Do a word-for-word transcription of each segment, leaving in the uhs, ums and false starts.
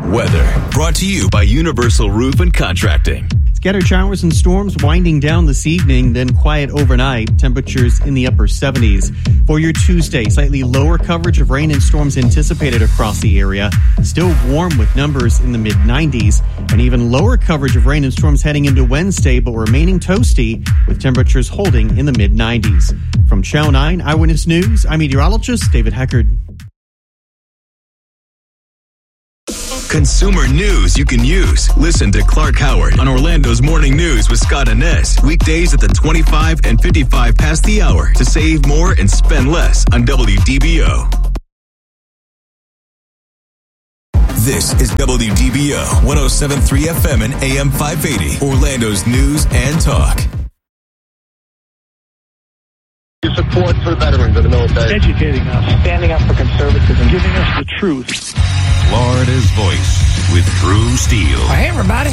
Weather, brought to you by Universal Roof and Contracting. Scattered showers and storms winding down this evening, then quiet overnight. Temperatures in the upper seventies. For your Tuesday, slightly lower coverage of rain and storms anticipated across the area. Still warm with numbers in the mid nineties. And even lower coverage of rain and storms heading into Wednesday, but remaining toasty with temperatures holding in the mid nineties. From Channel nine Eyewitness News, I'm meteorologist David Heckard. Consumer news you can use. Listen to Clark Howard on Orlando's Morning News with Scott Inez. Weekdays at the twenty-five and fifty-five past the hour to save more and spend less on W D B O. This is W D B O one oh seven point three F M and A M five eighty, Orlando's News and Talk. Your support for the veterans of the military. Educating us. Standing up for conservatism. Giving us the truth. Florida's Voice with Drew Steele. Hey, everybody.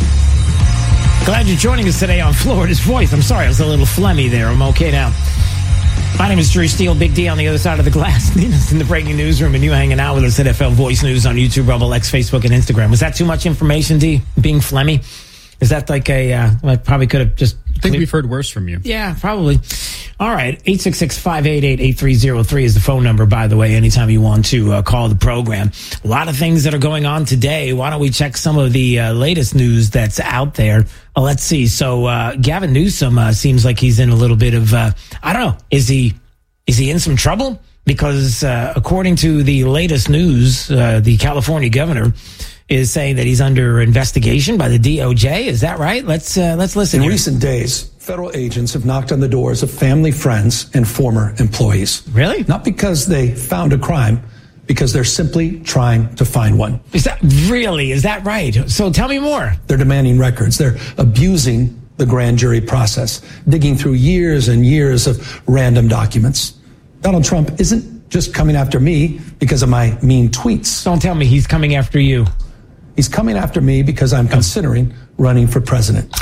Glad you're joining us today on Florida's Voice. I'm sorry, I was a little phlegmy there. I'm okay now. My name is Drew Steele, Big D on the other side of the glass. Nina's in the breaking newsroom, and you hanging out with us at F L Voice News on YouTube, Rumble, X, Facebook, and Instagram. Was that too much information, D, being phlegmy? Is that like a, uh, I probably could have just... I think we've heard worse from you. Yeah, probably. All right. eight six six, five eight eight, eight three zero three is the phone number, by the way, anytime you want to uh, call the program. A lot of things that are going on today. Why don't we check some of the uh, latest news that's out there? Uh, let's see. So uh, Gavin Newsom uh, seems like he's in a little bit of, uh, I don't know, is he is he in some trouble? Because uh, according to the latest news, uh, the California governor is saying that he's under investigation by the D O J. Is that right? Let's uh, let's listen. In here. recent days, federal agents have knocked on the doors of family, friends, and former employees. Really? Not because they found a crime, because they're simply trying to find one. Is that really? Is that right? So tell me more. They're demanding records. They're abusing the grand jury process, digging through years and years of random documents. Donald Trump isn't just coming after me because of my mean tweets. Don't tell me he's coming after you. He's coming after me because I'm considering running for president.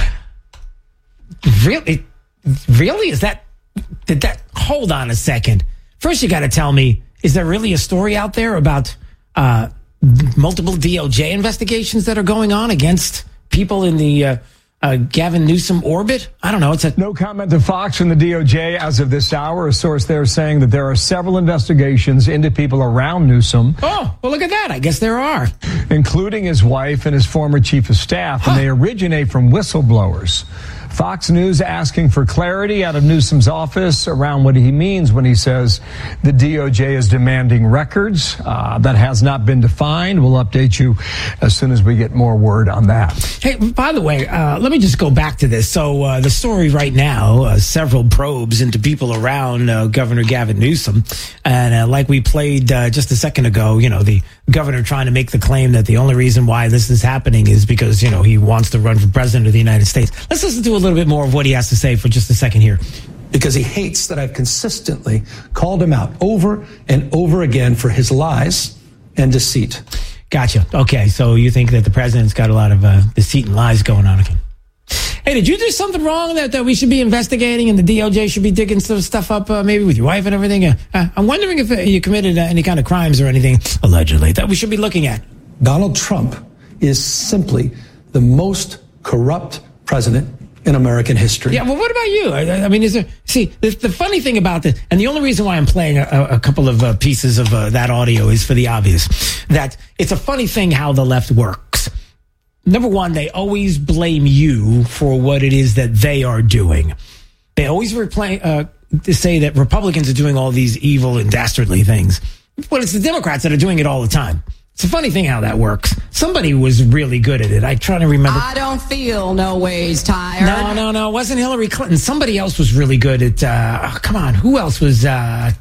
Really? Really? Is that, did that, hold on a second. First, you got to tell me, is there really a story out there about uh, multiple D O J investigations that are going on against people in the uh, uh, Gavin Newsom orbit? I don't know. It's a no comment to Fox from the D O J as of this hour. A source there saying that there are several investigations into people around Newsom. Oh, well, look at that. I guess there are. Including his wife and his former chief of staff, huh. And they originate from whistleblowers. Fox News asking for clarity out of Newsom's office around what he means when he says the D O J is demanding records. Uh, that has not been defined. We'll update you as soon as we get more word on that. Hey, by the way, uh, let me just go back to this. So uh, the story right now, uh, several probes into people around uh, Governor Gavin Newsom. And uh, like we played uh, just a second ago, you know, the governor trying to make the claim that the only reason why this is happening is because, you know, he wants to run for president of the United States. Let's listen to a little bit more of what he has to say for just a second here. Because he hates that I've consistently called him out over and over again for his lies and deceit. Gotcha. Okay, so you think that the president's got a lot of uh, deceit and lies going on again. Hey, did you do something wrong that, that we should be investigating and the D O J should be digging some stuff up, uh, maybe with your wife and everything? Uh, uh, I'm wondering if uh, you committed uh, any kind of crimes or anything, allegedly, that we should be looking at. Donald Trump is simply the most corrupt president in American history. Yeah, well, what about you? I, I mean, is there, see, the, the funny thing about this, and the only reason why I'm playing a, a couple of uh, pieces of uh, that audio is for the obvious, that it's a funny thing how the left works. Number one, they always blame you for what it is that they are doing. They always replay, uh, to say that Republicans are doing all these evil and dastardly things. Well, it's the Democrats that are doing it all the time. It's a funny thing how that works. Somebody was really good at it. I'm trying to remember. I don't feel no ways tired. No, no, no. It wasn't Hillary Clinton. Somebody else was really good at, uh, oh, come on. Who else was, uh,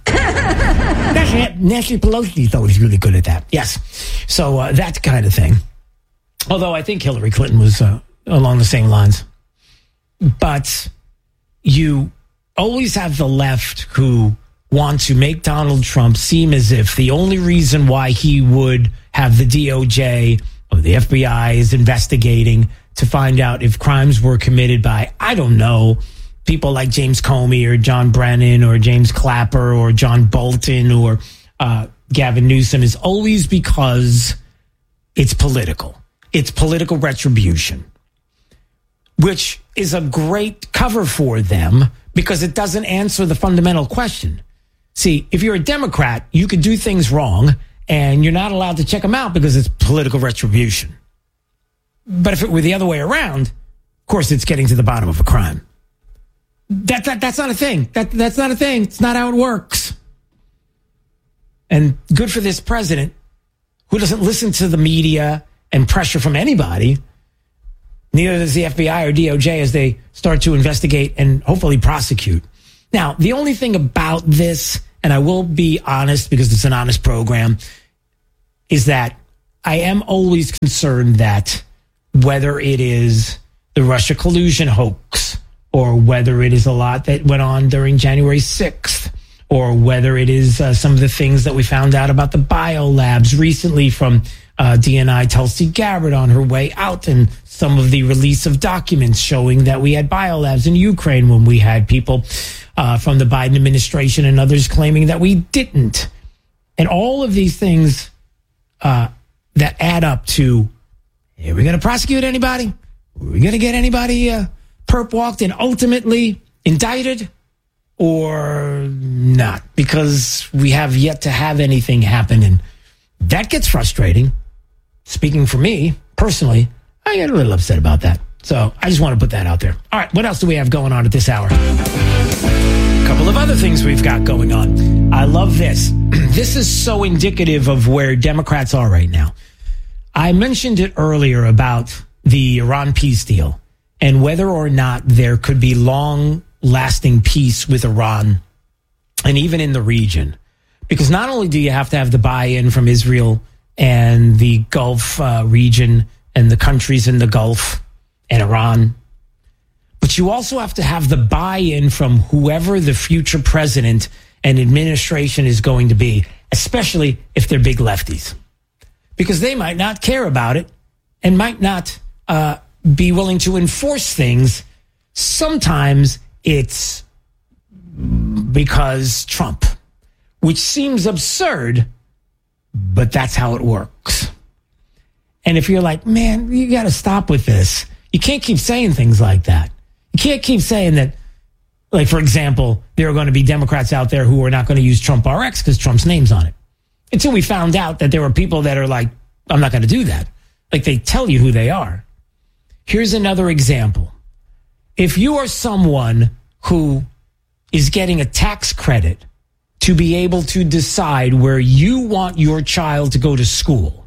Nancy, Nancy Pelosi thought was really good at that. Yes. So, uh, that kind of thing. Although I think Hillary Clinton was, uh, along the same lines. But you always have the left who want to make Donald Trump seem as if the only reason why he would have the D O J or the F B I is investigating to find out if crimes were committed by, I don't know, people like James Comey or John Brennan or James Clapper or John Bolton or uh, Gavin Newsom is always because It's political. It's political retribution, which is a great cover for them because it doesn't answer the fundamental question. See, if you're a Democrat, you could do things wrong and you're not allowed to check them out because it's political retribution. But if it were the other way around, of course, it's getting to the bottom of a crime. That, that that's not a thing. That that's not a thing. It's not how it works. And good for this president who doesn't listen to the media and pressure from anybody. Neither does the F B I or D O J as they start to investigate and hopefully prosecute. Now, the only thing about this, and I will be honest because it's an honest program, is that I am always concerned that whether it is the Russia collusion hoax or whether it is a lot that went on during January sixth or whether it is uh, some of the things that we found out about the biolabs recently from uh, D N I Tulsi Gabbard on her way out and some of the release of documents showing that we had biolabs in Ukraine when we had people uh, from the Biden administration and others claiming that we didn't. And all of these things uh, that add up to, are we going to prosecute anybody? Are we going to get anybody uh, perp walked and ultimately indicted or not? Because we have yet to have anything happen. And that gets frustrating. Speaking for me, personally, I get a little upset about that. So I just want to put that out there. All right, what else do we have going on at this hour? A couple of other things we've got going on. I love this. This is so indicative of where Democrats are right now. I mentioned it earlier about the Iran peace deal and whether or not there could be long-lasting peace with Iran and even in the region. Because not only do you have to have the buy-in from Israel and the Gulf uh, region and the countries in the Gulf and Iran, but you also have to have the buy-in from whoever the future president and administration is going to be, especially if they're big lefties. Because they might not care about it and might not uh, be willing to enforce things. Sometimes it's because Trump, which seems absurd, but that's how it works. And if you're like, man, you got to stop with this. You can't keep saying things like that. You can't keep saying that, like, for example, there are going to be Democrats out there who are not going to use Trump R X because Trump's name's on it. Until we found out that there were people that are like, I'm not going to do that. Like they tell you who they are. Here's another example. If you are someone who is getting a tax credit to be able to decide where you want your child to go to school,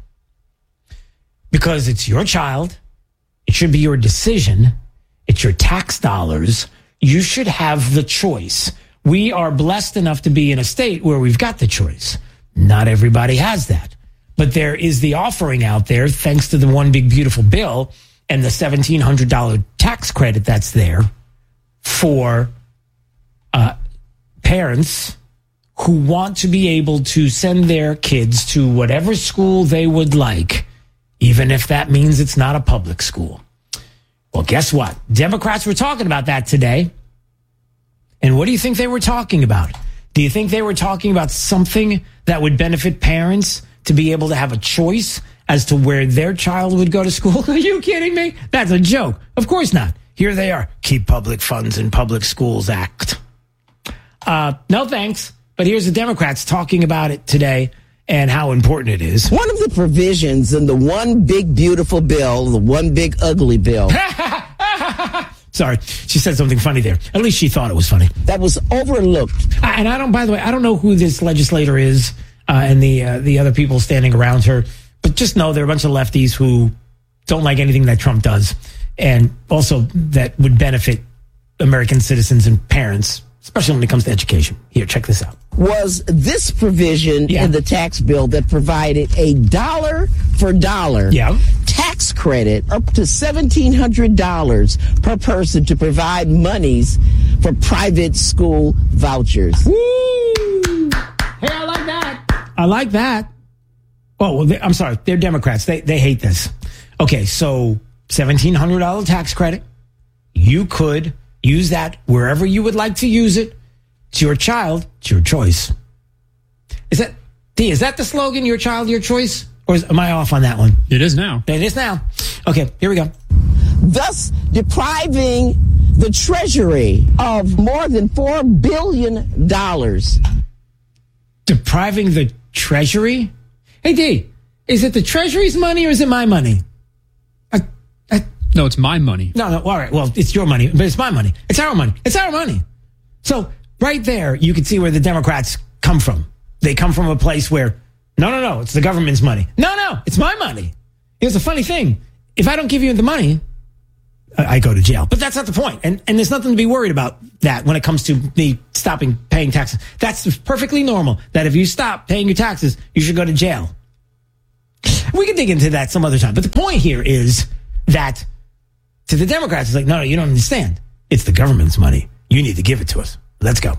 because it's your child, it should be your decision, it's your tax dollars, you should have the choice. We are blessed enough to be in a state where we've got the choice. Not everybody has that. But there is the offering out there, thanks to the one big beautiful bill and the seventeen hundred dollars tax credit that's there for uh, parents who want to be able to send their kids to whatever school they would like, even if that means it's not a public school. Well, guess what? Democrats were talking about that today. And what do you think they were talking about? Do you think they were talking about something that would benefit parents to be able to have a choice as to where their child would go to school? Are you kidding me? That's a joke. Of course not. Here they are. Keep Public Funds in Public Schools Act. Uh, no thanks. But here's the Democrats talking about it today and how important it is. One of the provisions in the one big beautiful bill, the one big ugly bill. Sorry, she said something funny there. At least she thought it was funny. That was overlooked. And I don't, by the way, I don't know who this legislator is uh, and the uh, the other people standing around her. But just know there are a bunch of lefties who don't like anything that Trump does. And also that would benefit American citizens and parents, especially when it comes to education. Here, check this out. Was this provision yeah. in the tax bill that provided a dollar for dollar yeah. tax credit up to seventeen hundred dollars per person to provide monies for private school vouchers. Woo! Hey, I like that. I like that. Oh, well, they, I'm sorry. They're Democrats. They they hate this. Okay, so seventeen hundred dollars tax credit. You could use that wherever you would like to use it. It's your child. It's your choice. Is that, D, is that the slogan, your child, your choice? Or is, am I off on that one? It is now. It is now. Okay, here we go. Thus depriving the Treasury of more than four billion dollars. Depriving the Treasury? Hey, D, is it the Treasury's money or is it my money? I, I, no, it's my money. No, no, all right, well, it's your money, but it's my money. It's our money. It's our money. So right there, you can see where the Democrats come from. They come from a place where, no, no, no, it's the government's money. No, no, it's my money. Here's the funny thing. If I don't give you the money, I go to jail. But that's not the point. And and there's nothing to be worried about that when it comes to me stopping paying taxes. That's perfectly normal, that if you stop paying your taxes, you should go to jail. We can dig into that some other time. But the point here is that to the Democrats, it's like, no, no, you don't understand. It's the government's money. You need to give it to us. Let's go.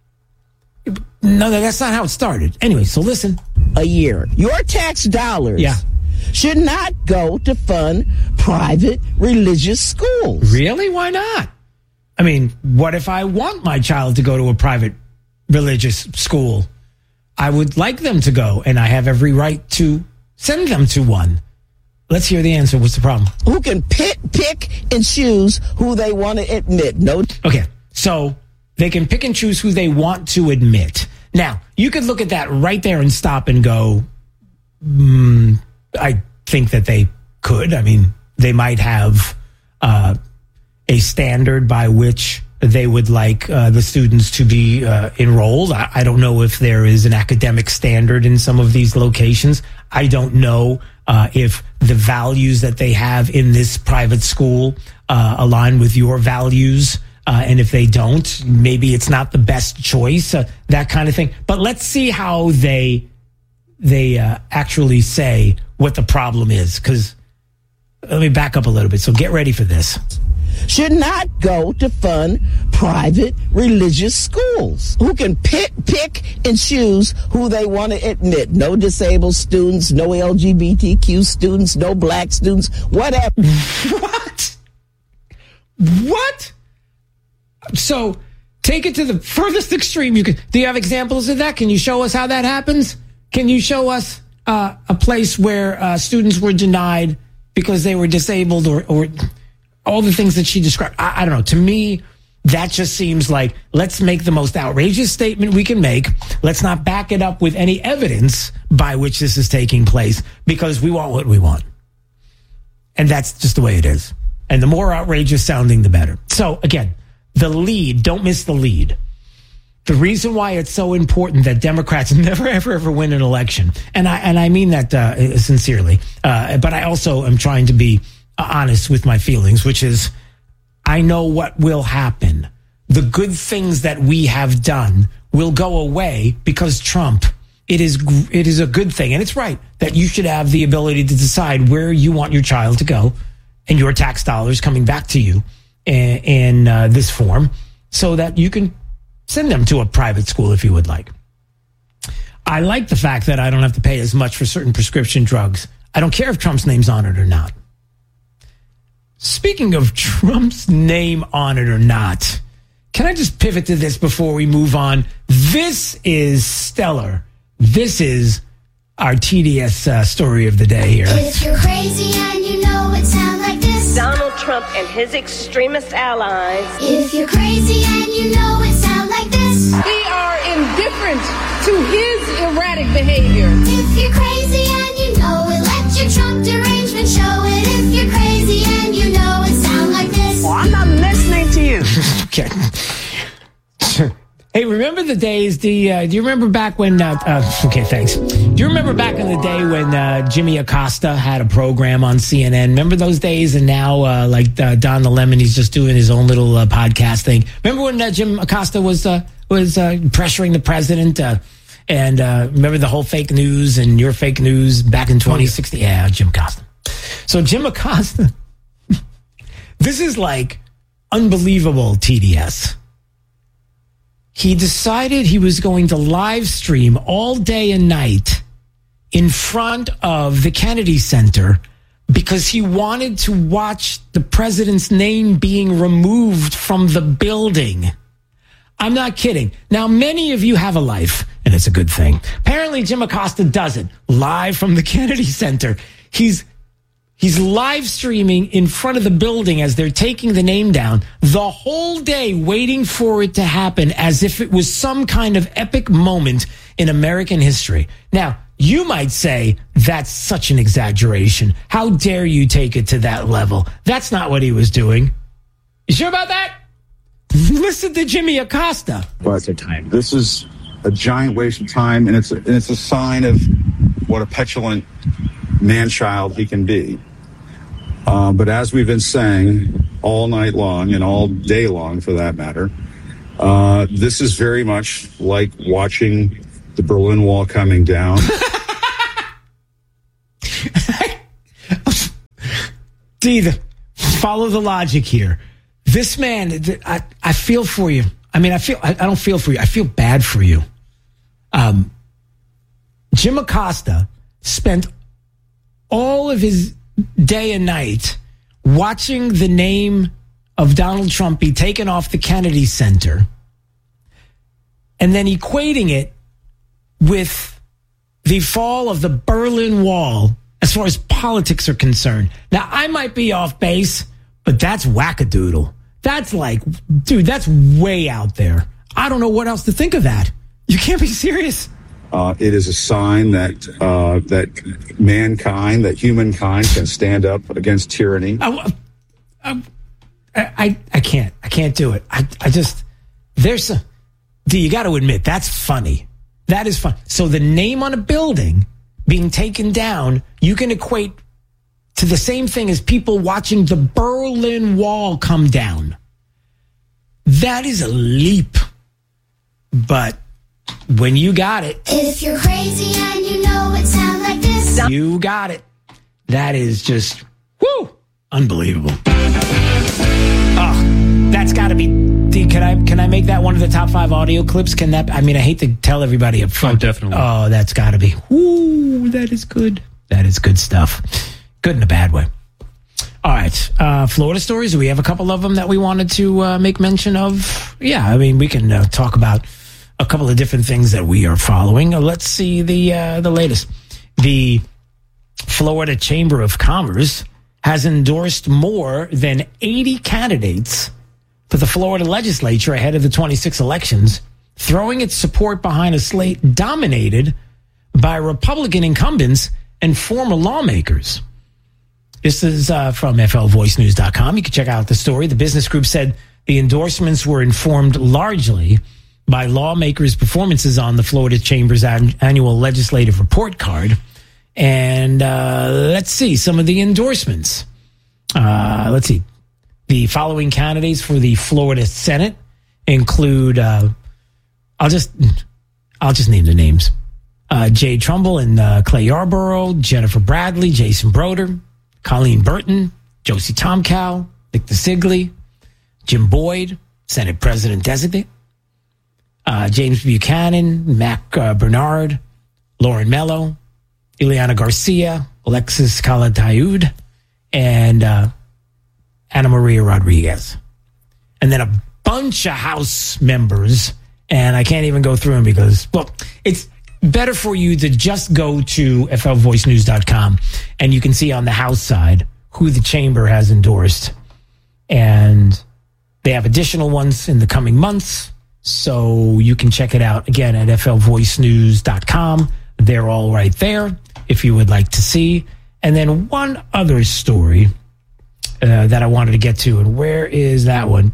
No, that's not how it started. Anyway, so listen. A year. Your tax dollars. Yeah. Should not go to fund private religious schools. Really? Why not? I mean, what if I want my child to go to a private religious school? I would like them to go, and I have every right to send them to one. Let's hear the answer. What's the problem? Who can pick, pick and choose who they want to admit? No. Okay, so they can pick and choose who they want to admit. Now, you could look at that right there and stop and go, hmm, I think that they could. I mean, they might have uh, a standard by which they would like uh, the students to be uh, enrolled. I, I don't know if there is an academic standard in some of these locations. I don't know uh, if the values that they have in this private school uh, align with your values. Uh, and if they don't, maybe it's not the best choice, uh, that kind of thing. But let's see how they they uh, actually say what the problem is. Because let me back up a little bit. So get ready for this. Should not go to fund private religious schools. Who can pick, pick and choose who they want to admit. No disabled students, no L G B T Q students, no black students, whatever. What? What? So take it to the furthest extreme. You can. Do you have examples of that? Can you show us how that happens? Can you show us uh, a place where uh, students were denied because they were disabled or, or all the things that she described? I, I don't know. To me, that just seems like, let's make the most outrageous statement we can make. Let's not back it up with any evidence by which this is taking place, because we want what we want. And that's just the way it is. And the more outrageous sounding, the better. So again, the lead, don't miss the lead. The reason why it's so important that Democrats never, ever, ever win an election, and I and I mean that uh, sincerely, uh, but I also am trying to be honest with my feelings, which is, I know what will happen. The good things that we have done will go away because Trump. It is it is a good thing, and it's right that you should have the ability to decide where you want your child to go, and your tax dollars coming back to you in, in uh, this form, so that you can send them to a private school if you would like. I like the fact that I don't have to pay as much for certain prescription drugs. I don't care if Trump's name's on it or not. Speaking of Trump's name on it or not, can I just pivot to this before we move on? This is stellar. This is our T D S uh, story of the day here. If you're crazy and you know it sounds like this. Donald Trump and his extremist allies. If you're crazy and you know it sounds like this. We are indifferent to his erratic behavior. If you're crazy and you know it, let your Trump derangement show it. If you're crazy and you know it sounds like this. Well, I'm not listening to you. Okay. Hey, remember the days, the, uh, do you remember back when, uh, uh, okay, thanks. Do you remember back in the day when uh, Jimmy Acosta had a program on C N N? Remember those days? And now, uh, like uh, Don the Lemon, he's just doing his own little uh, podcast thing. Remember when uh, Jim Acosta was uh, was uh, pressuring the president? Uh, and uh, remember the whole fake news and your fake news back in twenty sixteen? Yeah, Jim Acosta. So Jim Acosta, this is like unbelievable T D S. He decided he was going to live stream all day and night in front of the Kennedy Center because he wanted to watch the president's name being removed from the building. I'm not kidding. Now, many of you have a life, and it's a good thing. Apparently, Jim Acosta does it live from the Kennedy Center. He's he's live streaming in front of the building as they're taking the name down the whole day, waiting for it to happen as if it was some kind of epic moment in American history. Now, you might say that's such an exaggeration. How dare you take it to that level? That's not what he was doing. You sure about that? Listen to Jimmy Acosta. But this is a giant waste of time, and it's a, and it's a sign of what a petulant man-child he can be. Uh, but as we've been saying all night long, and all day long for that matter, uh, this is very much like watching the Berlin Wall coming down. Steve, follow the logic here. This man, I, I feel for you. I mean, I feel I, I don't feel for you. I feel bad for you. Um, Jim Acosta spent all of his day and night watching the name of Donald Trump be taken off the Kennedy Center and then equating it with the fall of the Berlin Wall as far as politics are concerned. Now, I might be off base, but that's wackadoodle. That's like, dude, that's way out there. I don't know what else to think of that. You can't be serious. Uh, it is a sign that uh, that mankind, that humankind can stand up against tyranny. I, I, I, I can't. I can't do it. I, I just, there's a, dude, you got to admit, that's funny. That is fun. So the name on a building being taken down, you can equate to the same thing as people watching the Berlin Wall come down. That is a leap. But when you got it. If you're crazy and you know it sounds like this. You got it. That is just, whoo, unbelievable. Oh, that's got to be, can I can I make that one of the top five audio clips? Can that, I mean, I hate to tell everybody up front. Oh, definitely. Oh, that's got to be, whoo, that is good. That is good stuff. Good in a bad way. All right. Uh, Florida stories. Do we have a couple of them that we wanted to uh, make mention of? Yeah, I mean, we can uh, talk about a couple of different things that we are following. Uh, let's see the uh, the latest. The Florida Chamber of Commerce has endorsed more than eighty candidates for the Florida legislature ahead of the twenty-six elections, throwing its support behind a slate dominated by Republican incumbents and former lawmakers. This is uh, from F L voice news dot com. You can check out the story. The business group said the endorsements were informed largely by lawmakers' performances on the Florida Chamber's an- annual legislative report card. And uh, let's see some of the endorsements. Uh, let's see. The following candidates for the Florida Senate include, uh, I'll just, I'll just name the names. Uh, Jay Trumbull and uh, Clay Yarborough, Jennifer Bradley, Jason Broder, Colleen Burton, Josie Tomkow, Nick DeSigley, Jim Boyd, Senate President Designate, uh, James Buchanan, Mac uh, Bernard, Lauren Mello, Ileana Garcia, Alexis Calatayud, and uh, Ana Maria Rodriguez. And then a bunch of House members, and I can't even go through them because, well, it's better for you to just go to F L voice news dot com and you can see on the House side who the chamber has endorsed. And they have additional ones in the coming months. So you can check it out again at F L voice news dot com. They're all right there if you would like to see. And then one other story uh, that I wanted to get to. And where is that one?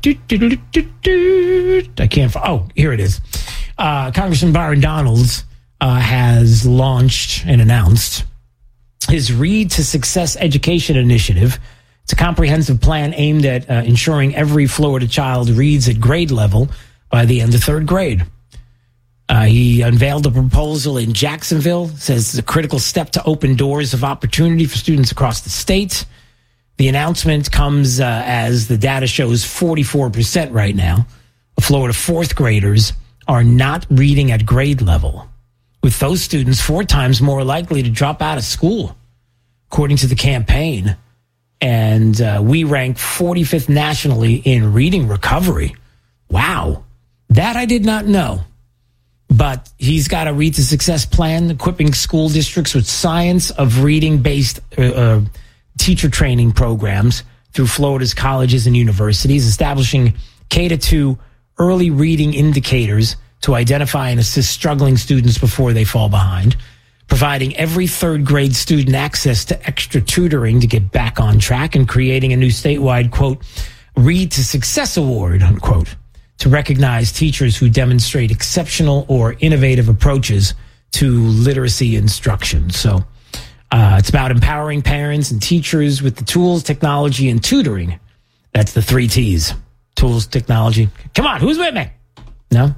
I can't find. Oh, here it is. Uh, Congressman Byron Donalds Uh, has launched and announced his Read to Success Education Initiative. It's a comprehensive plan aimed at uh, ensuring every Florida child reads at grade level by the end of third grade. Uh, he unveiled a proposal in Jacksonville, says it's a critical step to open doors of opportunity for students across the state. The announcement comes uh, as the data shows forty-four percent right now of Florida fourth graders are not reading at grade level, with those students four times more likely to drop out of school, according to the campaign. And uh, we rank forty-fifth nationally in reading recovery. Wow. That I did not know. But he's got a Read to Success plan, equipping school districts with science of reading-based uh, uh, teacher training programs through Florida's colleges and universities, establishing K to two early reading indicators to identify and assist struggling students before they fall behind, providing every third grade student access to extra tutoring to get back on track, and creating a new statewide, quote, Read to Success Award, unquote, to recognize teachers who demonstrate exceptional or innovative approaches to literacy instruction. So uh, it's about empowering parents and teachers with the tools, technology, and tutoring. That's the three T's. Tools, technology. Come on, who's with me? No?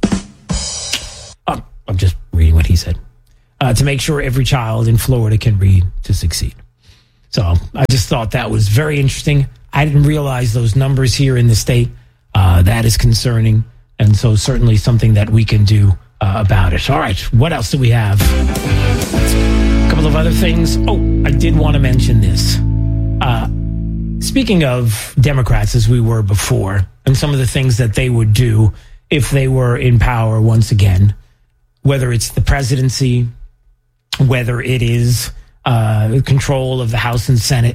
Oh, I'm just reading what he said. Uh, to make sure every child in Florida can read to succeed. So I just thought that was very interesting. I didn't realize those numbers here in the state. Uh, that is concerning, and so certainly something that we can do uh, about it. All right, what else do we have? A couple of other things. Oh, I did want to mention this. Uh, speaking of Democrats, as we were before, and some of the things that they would do if they were in power once again, whether it's the presidency, whether it is uh, control of the House and Senate,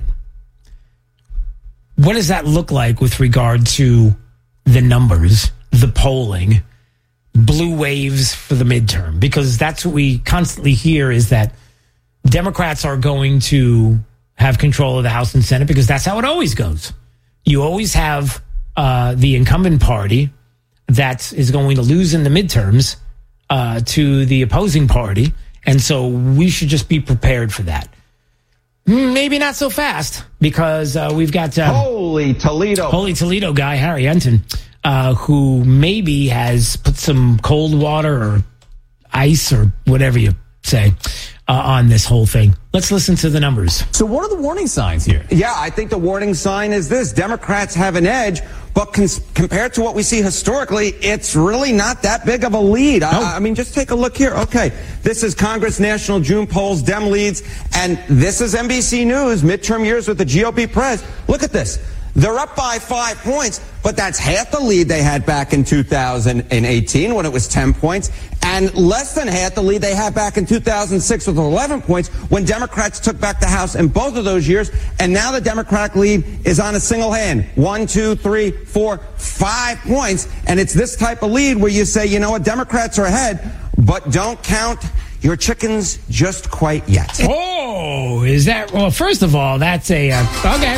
what does that look like with regard to the numbers, the polling, blue waves for the midterm? Because that's what we constantly hear, is that Democrats are going to have control of the House and Senate, because that's how it always goes. You always have uh, the incumbent party that is going to lose in the midterms uh, to the opposing party. And so we should just be prepared for that. Maybe not so fast, because uh, we've got uh, Holy Toledo, Holy Toledo guy Harry Enton, uh, who maybe has put some cold water or ice or whatever you say uh, on this whole thing. Let's listen to the numbers. So what are the warning signs here? Yeah, I think the warning sign is this: Democrats have an edge, but cons- compared to what we see historically, it's really not that big of a lead. Nope. I, I mean, just take a look here. Okay, this is Congress National June polls, Dem leads, and this is N B C News, midterm years with the G O P press. Look at this. They're up by five points, but that's half the lead they had back in two thousand eighteen when it was ten points, and less than half the lead they had back in two thousand six with eleven points when Democrats took back the House in both of those years. And now the Democratic lead is on a single hand. One, two, three, four, five points. And it's this type of lead where you say, you know what, Democrats are ahead, but don't count your chickens just quite yet. Oh, is that? Well, first of all, that's a, uh, okay.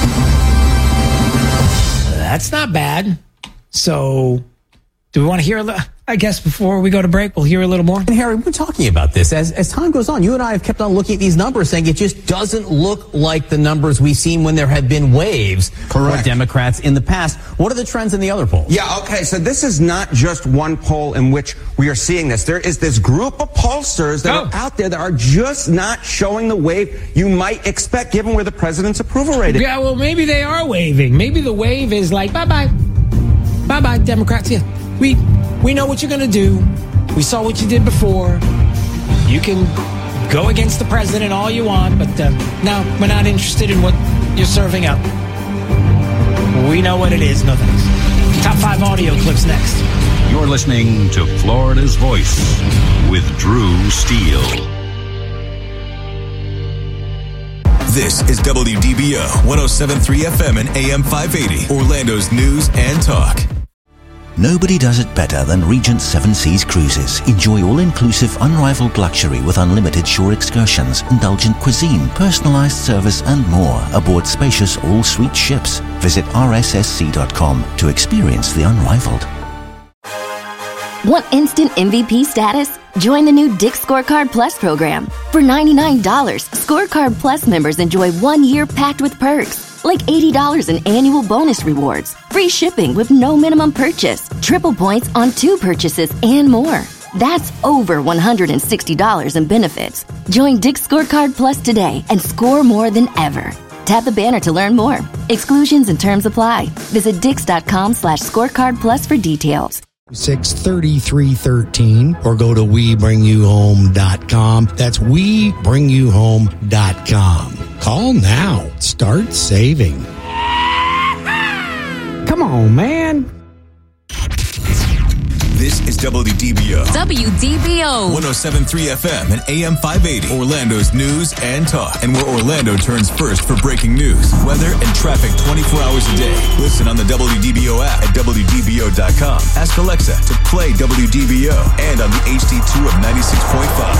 That's not bad. So, do we want to hear a little? I guess before we go to break, we'll hear a little more. And Harry, we're talking about this. As as time goes on, you and I have kept on looking at these numbers, saying it just doesn't look like the numbers we've seen when there have been waves Correct. for Democrats in the past. What are the trends in the other polls? Yeah, okay, so this is not just one poll in which we are seeing this. There is this group of pollsters that Oh. are out there that are just not showing the wave you might expect given where the president's approval rate is. Yeah, well, maybe they are waving. Maybe the wave is like, bye-bye. Bye-bye, Democrats. Yeah, we we know what you're going to do. We saw what you did before. You can go against the president all you want, but uh, no, we're not interested in what you're serving up. We know what it is. No thanks. Top five audio clips next. You're listening to Florida's Voice with Drew Steele. This is W D B O one oh seven point three F M and A M five eighty, Orlando's news and talk. Nobody does it better than Regent Seven Seas Cruises. Enjoy all-inclusive, unrivaled luxury with unlimited shore excursions, indulgent cuisine, personalized service, and more aboard spacious all-suite ships. Visit R S S C dot com to experience the unrivaled. Want instant M V P status? Join the new Dick's Scorecard Plus program. For ninety-nine dollars, Scorecard Plus members enjoy one year packed with perks, like eighty dollars in annual bonus rewards, free shipping with no minimum purchase, triple points on two purchases, and more. That's over one hundred sixty dollars in benefits. Join Dick's Scorecard Plus today and score more than ever. Tap the banner to learn more. Exclusions and terms apply. Visit dix.com slash scorecard plus for details. six thirty-three thirteen or go to we bring you home dot com. That's we bring you home dot com. Call now. Start saving. Come on, man. This is W D B O. W D B O. one oh seven point three F M and A M five eighty. Orlando's news and talk. And where Orlando turns first for breaking news, weather, and traffic twenty-four hours a day. Listen on the W D B O app at W D B O dot com. Ask Alexa to play W D B O and on the H D two of ninety-six point five.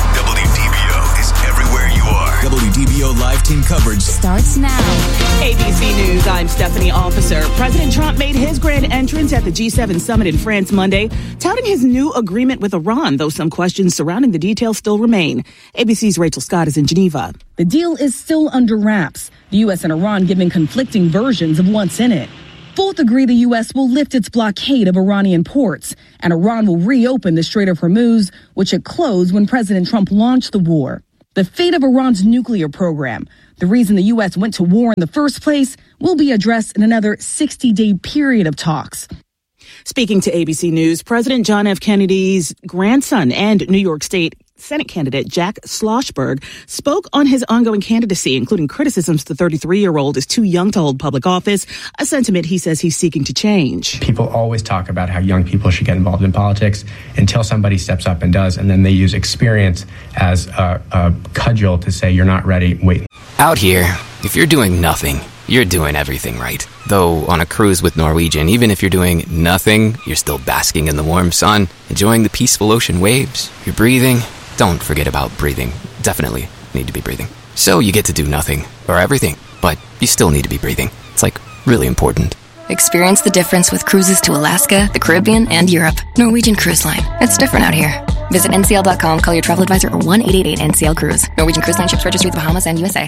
W D B O is everywhere you are. W D B O live team coverage starts now. A B C News, I'm Stephanie Officer. President Trump made his grand entrance at the G seven summit in France Monday, touting his new agreement with Iran, though some questions surrounding the details still remain. A B C's Rachel Scott is in Geneva. The deal is still under wraps, the U S and Iran giving conflicting versions of what's in it. Both agree the U S will lift its blockade of Iranian ports, and Iran will reopen the Strait of Hormuz, which it closed when President Trump launched the war. The fate of Iran's nuclear program, the reason the U S went to war in the first place, will be addressed in another sixty-day period of talks. Speaking to A B C News, President John F. Kennedy's grandson and New York State Senate candidate Jack Schlossberg spoke on his ongoing candidacy, including criticisms the thirty-three-year-old is too young to hold public office, a sentiment he says he's seeking to change. People always talk about how young people should get involved in politics until somebody steps up and does, and then they use experience as a, a cudgel to say you're not ready, wait. Out here, if you're doing nothing, you're doing everything right. Though on a cruise with Norwegian, even if you're doing nothing, you're still basking in the warm sun, enjoying the peaceful ocean waves. You're breathing. Don't forget about breathing. Definitely need to be breathing. So you get to do nothing or everything, but you still need to be breathing. It's like really important. Experience the difference with cruises to Alaska, the Caribbean, and Europe. Norwegian Cruise Line. It's different out here. Visit N C L dot com, call your travel advisor, or one eight eight eight N C L Cruise. Norwegian Cruise Line ships registry the Bahamas and U S A.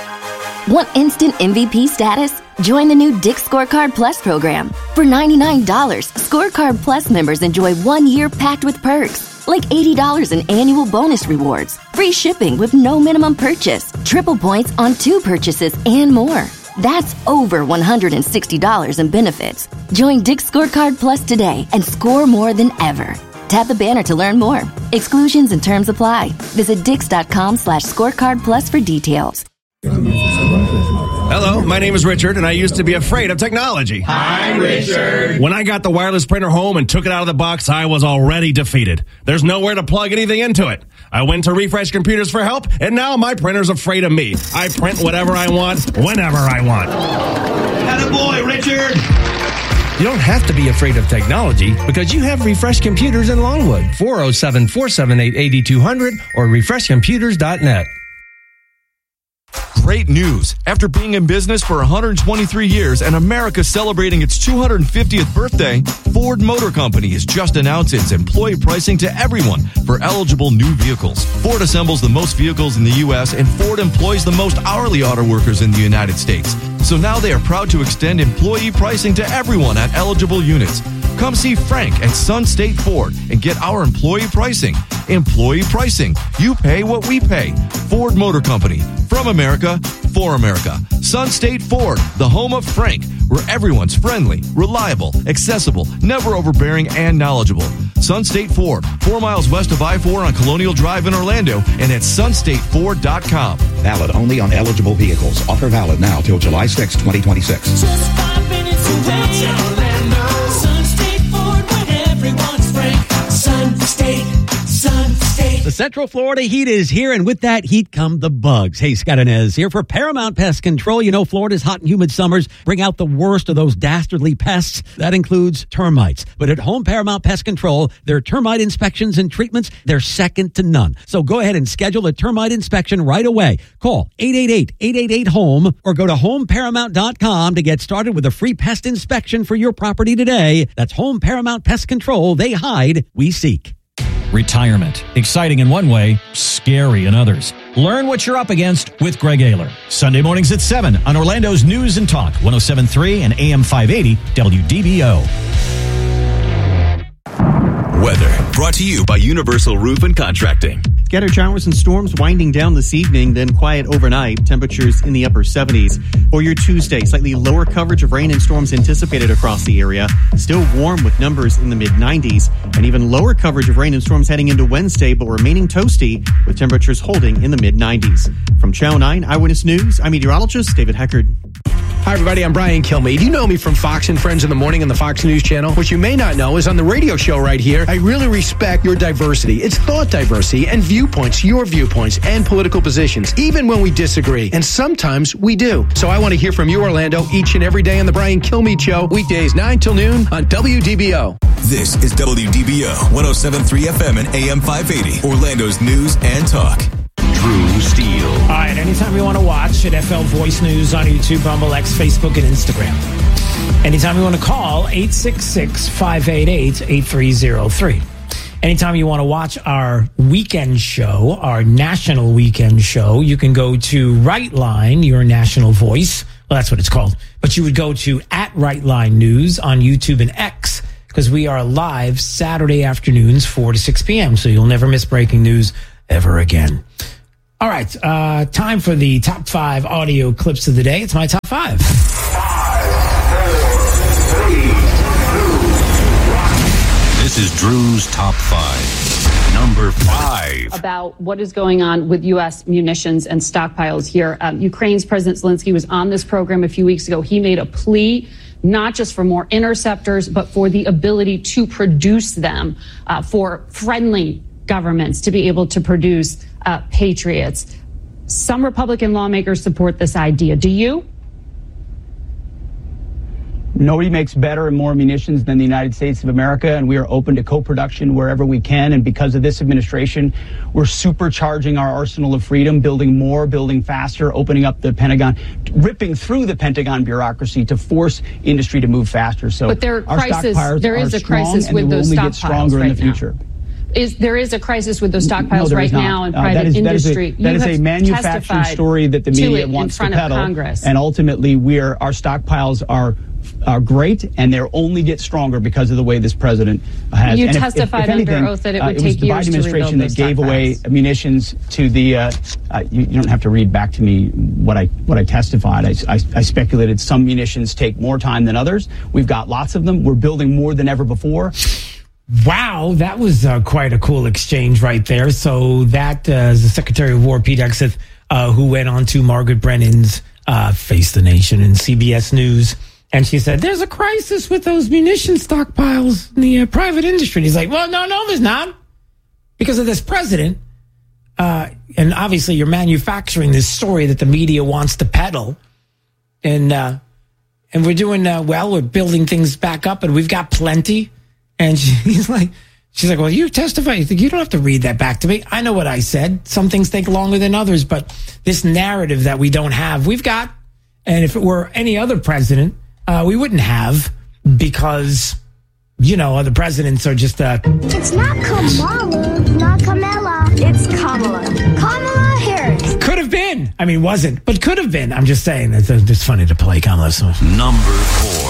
Want instant M V P status? Join the new Dick's Scorecard Plus program. For ninety-nine dollars, Scorecard Plus members enjoy one year packed with perks, like eighty dollars in annual bonus rewards, free shipping with no minimum purchase, triple points on two purchases, and more. That's over one hundred sixty dollars in benefits. Join Dick's Scorecard Plus today and score more than ever. Tap the banner to learn more. Exclusions and terms apply. Visit dix.com slash scorecard plus for details. Hello, my name is Richard, and I used to be afraid of technology. Hi, Richard. When I got the wireless printer home and took it out of the box, I was already defeated. There's nowhere to plug anything into it. I went to Refresh Computers for help, and now my printer's afraid of me. I print whatever I want, whenever I want. Attaboy, Richard. You don't have to be afraid of technology because you have Refresh Computers in Longwood. four oh seven, four seven eight, eight two zero zero or refresh computers dot net. Great news. After being in business for one hundred twenty-three years and America celebrating its two hundred fiftieth birthday, Ford Motor Company has just announced its employee pricing to everyone for eligible new vehicles. Ford assembles the most vehicles in the U S and Ford employs the most hourly auto workers in the United States. So now they are proud to extend employee pricing to everyone at eligible units. Come see Frank at Sun State Ford and get our employee pricing. Employee pricing. You pay what we pay. Ford Motor Company. From America, for America. Sun State Ford, the home of Frank, where everyone's friendly, reliable, accessible, never overbearing, and knowledgeable. Sun State Ford, four miles west of I four on Colonial Drive in Orlando and at sun state ford dot com. Valid only on eligible vehicles. Offer valid now till July sixth, twenty twenty-six. Just five minutes away. Orlando. Sun State Ford, where everyone's Frank. Sun State, Sun State. The Central Florida heat is here, and with that heat come the bugs. Hey, Scott Inez here for Paramount Pest Control. You know, Florida's hot and humid summers bring out the worst of those dastardly pests. That includes termites. But at Home Paramount Pest Control, their termite inspections and treatments, they're second to none. So go ahead and schedule a termite inspection right away. Call eight eight eight, eight eight eight, HOME or go to home paramount dot com to get started with a free pest inspection for your property today. That's Home Paramount Pest Control. They hide, we seek. Retirement. Exciting in one way, scary in others. Learn what you're up against with Greg Ayler. Sunday mornings at seven on Orlando's News and Talk, one oh seven point three and A M five eighty W D B O. Weather brought to you by Universal Roof and Contracting. Scattered showers and storms winding down this evening, then quiet overnight. Temperatures in the upper seventies. For your Tuesday, slightly lower coverage of rain and storms anticipated across the area. Still warm with numbers in the mid nineties. And even lower coverage of rain and storms heading into Wednesday, but remaining toasty with temperatures holding in the mid nineties. From Channel nine Eyewitness News, I'm meteorologist David Heckard. Hi, everybody. I'm Brian Kilmeade. You know me from Fox and Friends in the Morning on the Fox News Channel. What you may not know is on the radio show right here, I really respect your diversity. It's thought diversity and viewpoints, your viewpoints and political positions, even when we disagree. And sometimes we do. So I want to hear from you, Orlando, each and every day on the Brian Kilmeade Show, weekdays nine till noon on W D B O. This is W D B O, one oh seven point three F M and A M five eighty, Orlando's news and talk. Drew Steele. All right, anytime you want to watch at F L Voice News on YouTube, Bumble X, Facebook, and Instagram. Anytime you want to call, eight six six, five eight eight, eight three zero three. Anytime you want to watch our weekend show, our national weekend show, you can go to Right Line, your national voice. Well, that's what it's called. But you would go to at Right Line News on YouTube and X, because we are live Saturday afternoons, four to six p.m., so you'll never miss breaking news ever again. All right, uh, time for the top five audio clips of the day. It's my top five. This is Drew's top five. Number five. About what is going on with U S munitions and stockpiles here. Um, Ukraine's President Zelensky was on this program a few weeks ago. He made a plea not just for more interceptors, but for the ability to produce them uh, for friendly governments to be able to produce uh, patriots. Some Republican lawmakers support this idea. Do you? Nobody makes better and more munitions than the United States of America, and we are open to co-production wherever we can. And because of this administration, we're supercharging our arsenal of freedom, building more, building faster, opening up the Pentagon, ripping through the Pentagon bureaucracy to force industry to move faster. So but there, our crisis, stockpiles there is are a crisis strong, with and they will those only stockpiles get stronger right in the future. Now. Is there is a crisis with those stockpiles no, right not. now in uh, private that is, industry? That is a, that is a manufactured story that the media wants to peddle, and ultimately, we are our stockpiles are. are great, and they'll only get stronger because of the way this president has. You and testified if, if, if anything, under oath that it would uh, it take was the years Biden to administration rebuild that those gave away stockpiles. munitions to the. Uh, uh, you, you don't have to read back to me what I what I testified. I, I, I speculated some munitions take more time than others. We've got lots of them. We're building more than ever before. Wow, that was uh, quite a cool exchange right there. So that uh, is the Secretary of War, Pete Hegseth, uh, who went on to Margaret Brennan's uh, Face the Nation and C B S News. And she said, there's a crisis with those munition stockpiles in the uh, private industry. And he's like, well, no, no, there's not. Because of this president. Uh, and obviously you're manufacturing this story that the media wants to peddle. And uh, and we're doing uh, well. We're building things back up, and we've got plenty. And she's like, she's like, well, you testify. You think you don't have to read that back to me. I know what I said. Some things take longer than others, but this narrative that we don't have, we've got. And if it were any other president, uh, we wouldn't have, because, you know, other presidents are just. Uh, it's not Kamala, not Kamala. It's Kamala. Kamala Harris. Could have been. I mean, wasn't, but could have been. I'm just saying. It's, it's funny to play Kamala. So. Number four.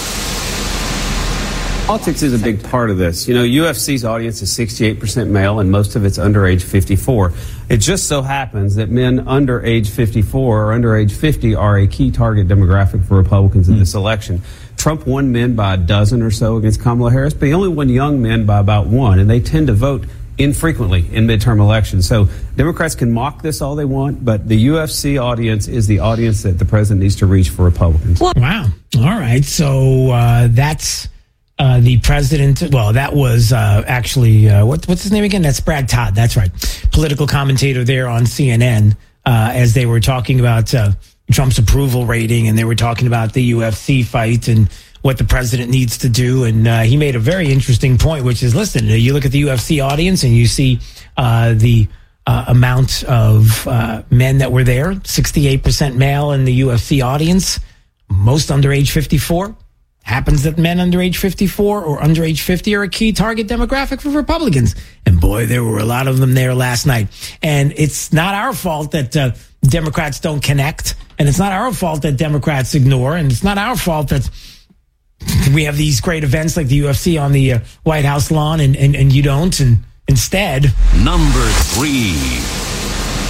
Politics is a big part of this. You know, U F C's audience is sixty-eight percent male, and most of it's under age fifty-four. It just so happens that men under age fifty-four or under age fifty are a key target demographic for Republicans in this election. Trump won men by a dozen or so against Kamala Harris, but he only won young men by about one, and they tend to vote infrequently in midterm elections. So Democrats can mock this all they want, but the U F C audience is the audience that the president needs to reach for Republicans. Wow. All right. So uh, that's... Uh, the president, well, that was uh, actually, uh, what, what's his name again? That's Brad Todd. That's right. Political commentator there on C N N uh, as they were talking about uh, Trump's approval rating, and they were talking about the U F C fight and what the president needs to do. And uh, he made a very interesting point, which is, listen, you look at the U F C audience and you see uh, the uh, amount of uh, men that were there, sixty-eight percent male in the U F C audience, most under age fifty-four. Happens that men under age fifty-four or under age fifty are a key target demographic for Republicans. And boy, there were a lot of them there last night. And it's not our fault that uh, Democrats don't connect. And it's not our fault that Democrats ignore. And it's not our fault that we have these great events like the U F C on the uh, White House lawn and, and, and you don't. And instead... Number three.